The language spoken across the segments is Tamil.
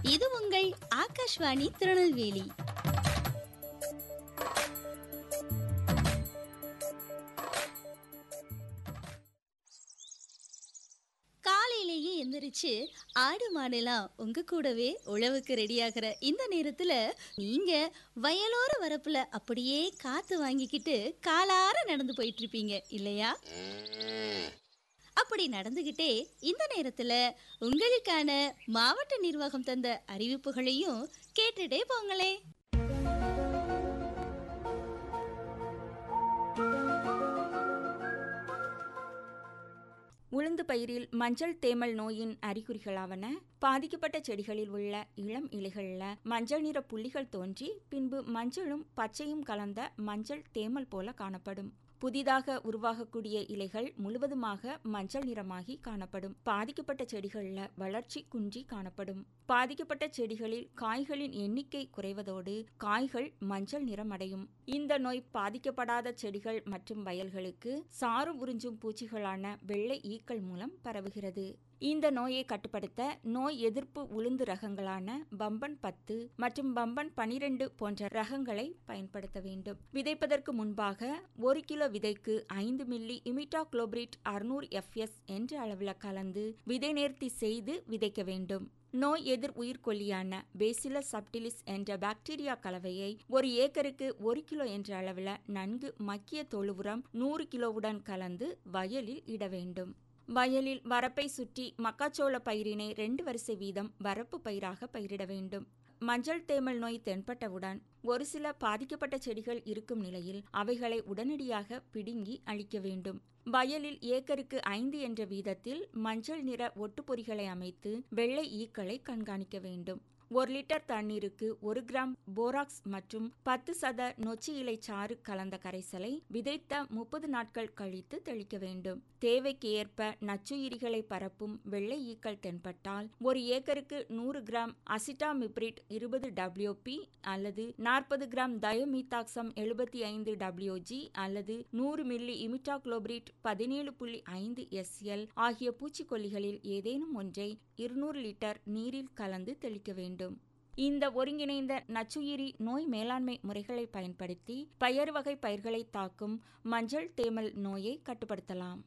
இது உங்கள் ஆகாஷ்வாணி திருநெல்வேலி. காலையிலேயே எந்திரிச்சு ஆடு மாடெல்லாம் உங்க கூடவே உழவுக்கு ரெடியாகிற இந்த நேரத்துல நீங்க வயலோர வரப்புல அப்படியே காத்து வாங்கிக்கிட்டு காலார நடந்து போயிட்டு இருப்பீங்க இல்லையா? அப்படி நடந்துகிட்டே இந்த நேரத்துல உங்களுக்கான மாவட்ட நிர்வாகம் தந்த அறிவிப்புகளையும் கேட்டுட்டே போங்களே. உளுந்து பயிரில் மஞ்சள் தேமல் நோயின் அறிகுறிகளாவன பாதிக்கப்பட்ட செடிகளில் உள்ள இளம் இலைகளில் மஞ்சள் நிற புள்ளிகள் தோன்றி பின்பு மஞ்சளும் பச்சையும் கலந்த மஞ்சள் தேமல் போல காணப்படும். புதிதாக உருவாகக்கூடிய இலைகள் முழுவதுமாக மஞ்சள் நிறமாகி காணப்படும். பாதிக்கப்பட்ட செடிகளில் வளர்ச்சி குன்றி காணப்படும். பாதிக்கப்பட்ட செடிகளில் காய்களின் எண்ணிக்கை குறைவதோடு காய்கள் மஞ்சள் நிறமடையும். இந்த நோய் பாதிக்கப்படாத செடிகள் மற்றும் வயல்களுக்கு சாறு உறிஞ்சும் பூச்சிகளான வெள்ளை ஈக்கள் மூலம் பரவுகிறது. இந்த நோயை கட்டுப்படுத்த நோய் எதிர்ப்பு உளுந்து ரகங்களான பம்பன் 10 மற்றும் பம்பன் 12 போன்ற ரகங்களை பயன்படுத்த வேண்டும். விதைப்பதற்கு முன்பாக 1 கிலோ விதைக்கு 5 மில்லி இமிடாக்ளோபிரிட் 600 FS என்ற அளவில் கலந்து விதை நேர்த்தி செய்து விதைக்க வேண்டும். நோய் எதிர் உயிர்கொல்லியான பேசிலஸ் சப்டிலிஸ் என்ற பாக்டீரியா கலவையை 1 ஏக்கருக்கு 1 கிலோ என்ற அளவில் நன்கு மக்கிய தொழு உரம் 100 கிலோவுடன் கலந்து வயலில் இட வேண்டும். வயலில் வரப்பை சுற்றி மக்காச்சோள பயிரினை 2 வரிசை வீதம் வரப்பு பயிராக பயிரிட வேண்டும். மஞ்சள் தேமல் நோய் தென்பட்டவுடன் ஒரு சில பாதிக்கப்பட்ட செடிகள் இருக்கும் நிலையில் அவைகளை உடனடியாக பிடுங்கி அழிக்க வேண்டும். வயலில் ஏக்கருக்கு 5 என்ற வீதத்தில் மஞ்சள் நிற ஒட்டுப்பொறிகளை அமைத்து வெள்ளை ஈக்களை கண்காணிக்க வேண்டும். 1 லிட்டர் தண்ணீருக்கு 1 கிராம் போராக்ஸ் மற்றும் 10% நொச்சி இலை சாறு கலந்த கரைசலை விதைத்த 30 நாட்கள் கழித்து தெளிக்க வேண்டும். தேவைக்கு ஏற்ப நச்சுயிரிகளை பரப்பும் வெள்ளை ஈக்கள் தென்பட்டால் 1 ஏக்கருக்கு 100 கிராம் அசிட்டாமிப்ரிட் 20 WP அல்லது 40 கிராம் தயோமீத்தாக்சம் 75 WG அல்லது 100 மில்லி இமிடாக்ளோபிரிட் 17.5 SL ஆகிய பூச்சிக்கொல்லிகளில் ஏதேனும் ஒன்றை 200 லிட்டர் நீரில் கலந்து தெளிக்க வேண்டும். இந்த ஒருங்கிணைந்த நச்சுயிரி நோய் மேலாண்மை முறைகளை பயன்படுத்தி பயறு வகை பயிர்களை தாக்கும் மஞ்சள் தேமல் நோயை கட்டுப்படுத்தலாம்.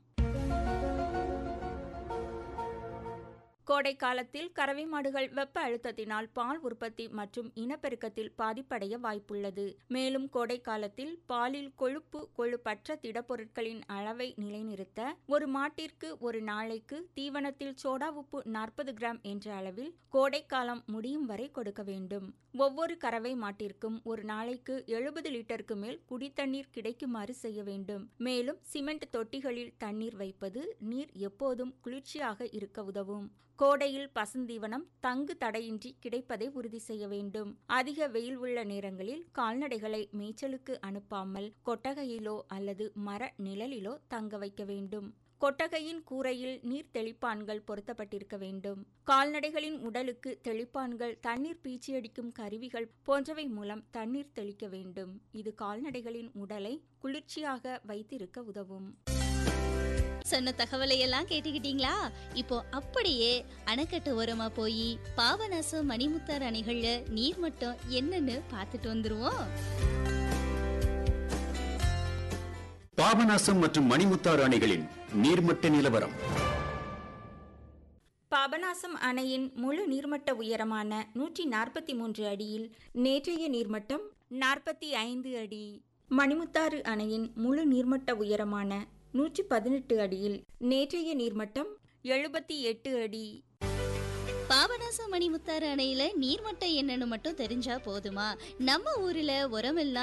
கோடை காலத்தில் கறவை மாடுகள் வெப்ப அழுத்தத்தினால் பால் உற்பத்தி மற்றும் இனப்பெருக்கத்தில் பாதிப்படைய வாய்ப்புள்ளது. மேலும் கோடை காலத்தில் பாலில் கொழுப்பற்ற திடப்பொருட்களின் அளவை நிலைநிறுத்த ஒரு மாட்டிற்கு ஒரு நாளைக்கு தீவனத்தில் சோடா உப்பு 40 கிராம் என்ற அளவில் கோடை காலம் முடியும் வரை கொடுக்க வேண்டும். ஒவ்வொரு கறவை மாட்டிற்கும் ஒரு நாளைக்கு 70 லிட்டருக்கு மேல் குடித்தண்ணீர் கிடைக்குமாறு செய்ய வேண்டும். மேலும் சிமெண்ட் தொட்டிகளில் தண்ணீர் வைப்பது நீர் எப்போதும் குளிர்ச்சியாக இருக்க உதவும். கோடையில் பசுந்தீவனம் தங்கு தடையின்றி கிடைப்பதை உறுதி செய்ய வேண்டும். அதிக வெயில் உள்ள நேரங்களில் கால்நடைகளை மேய்ச்சலுக்கு அனுப்பாமல் கொட்டகையிலோ அல்லது மர நிழலிலோ தங்க வைக்க வேண்டும். கொட்டகையின் கூரையில் நீர் தெளிப்பான்கள் பொருத்தப்பட்டிருக்க வேண்டும். கால்நடைகளின் உடலுக்கு தெளிப்பான்கள், தண்ணீர் பீச்சியடிக்கும் கருவிகள் போன்றவை மூலம் தண்ணீர் தெளிக்க வேண்டும். இது கால்நடைகளின் உடலை குளிர்ச்சியாக வைத்திருக்க உதவும். சொன்ன தகவலை எல்லாம் கேட்டுக்கிட்டீங்களா? இப்போ அப்படியே அணைக்கட்டு ஓரமா போய் பாபநாசம் மணிமுத்தாறு அணைகள்ல நீர்மட்டம் என்னன்னு பார்த்துட்டு வந்துருவோம். பாபநாசம் மற்றும் மணிமுத்தாறு அணைகளின் நீர்மட்ட நிலவரம். பாபநாசம் அணையின் முழு நீர்மட்ட உயரமான 143 அடியில் நேற்றைய நீர்மட்டம் 45 அடி. மணிமுத்தாறு அணையின் முழு நீர்மட்ட உயரமான 118 அடியில் நேற்றைய நீர்மட்டம் 78 அடி. பாபநாசம் மணிமுத்தாறு அணையில நீர்மட்டம் என்னன்னு மட்டும் தெரிஞ்சா போதுமா? நம்ம ஊர்ல உரமெல்லாம்